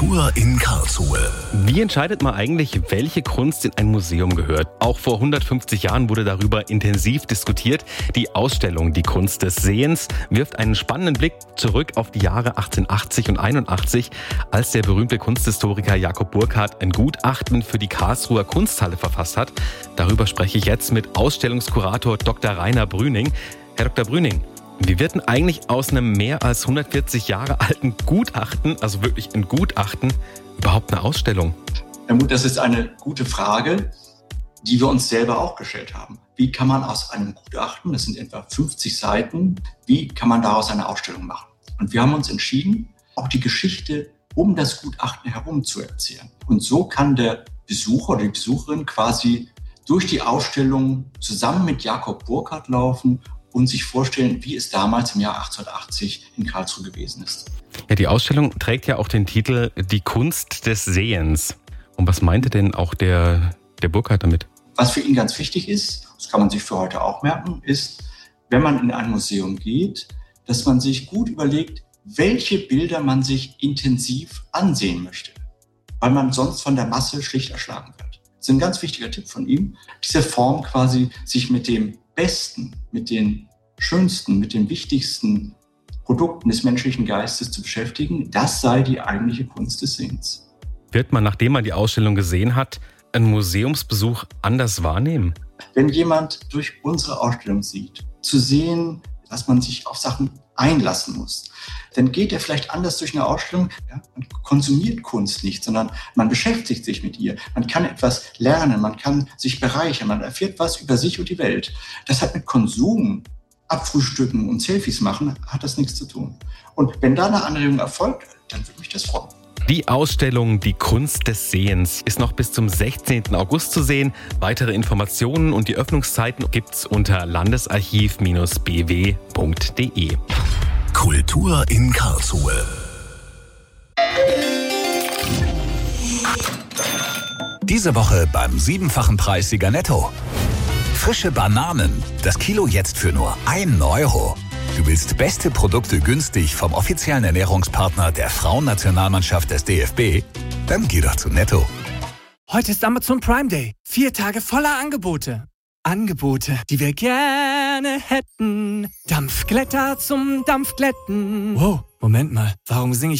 Kultur in Karlsruhe. Wie entscheidet man eigentlich, welche Kunst in ein Museum gehört? Auch vor 150 Jahren wurde darüber intensiv diskutiert. Die Ausstellung Die Kunst des Sehens wirft einen spannenden Blick zurück auf die Jahre 1880 und 81, als der berühmte Kunsthistoriker Jakob Burckhardt ein Gutachten für die Karlsruher Kunsthalle verfasst hat. Darüber spreche ich jetzt mit Ausstellungskurator Dr. Rainer Brüning. Herr Dr. Brüning, wie wird denn eigentlich aus einem mehr als 140 Jahre alten Gutachten, also wirklich ein Gutachten, überhaupt eine Ausstellung? Herr Muth, das ist eine gute Frage, die wir uns selber auch gestellt haben. Wie kann man aus einem Gutachten, das sind etwa 50 Seiten, wie kann man daraus eine Ausstellung machen? Und wir haben uns entschieden, auch die Geschichte um das Gutachten herum zu erzählen. Und so kann der Besucher oder die Besucherin quasi durch die Ausstellung zusammen mit Jakob Burckhardt laufen und sich vorstellen, wie es damals im Jahr 1880 in Karlsruhe gewesen ist. Ja, die Ausstellung trägt ja auch den Titel Die Kunst des Sehens. Und was meinte denn auch der Burckhardt damit? Was für ihn ganz wichtig ist, das kann man sich für heute auch merken, ist, wenn man in ein Museum geht, dass man sich gut überlegt, welche Bilder man sich intensiv ansehen möchte, weil man sonst von der Masse schlicht erschlagen wird. Das ist ein ganz wichtiger Tipp von ihm, diese Form quasi sich mit dem Besten, mit den schönsten, mit den wichtigsten Produkten des menschlichen Geistes zu beschäftigen, das sei die eigentliche Kunst des Sehens. Wird man, nachdem man die Ausstellung gesehen hat, einen Museumsbesuch anders wahrnehmen? Wenn jemand durch unsere Ausstellung sieht, zu sehen, dass man sich auf Sachen einlassen muss, dann geht er vielleicht anders durch eine Ausstellung. Ja, man konsumiert Kunst nicht, sondern man beschäftigt sich mit ihr. Man kann etwas lernen, man kann sich bereichern, man erfährt was über sich und die Welt. Das hat mit Konsum, Abfrühstücken und Selfies machen, hat das nichts zu tun. Und wenn da eine Anregung erfolgt, dann würde mich das freuen. Die Ausstellung Die Kunst des Sehens ist noch bis zum 16. August zu sehen. Weitere Informationen und die Öffnungszeiten gibt's unter landesarchiv-bw.de. Kultur in Karlsruhe. Diese Woche beim 7-fachen Preissieger Netto. Frische Bananen. Das Kilo jetzt für nur 1 Euro. Du willst beste Produkte günstig vom offiziellen Ernährungspartner der Frauennationalmannschaft des DFB? Dann geh doch zu Netto. Heute ist Amazon Prime Day. 4 Tage voller Angebote. Angebote, die wir gerne hätten. Dampfglätter zum Dampfglätten. Wow, Moment mal. Warum singe ich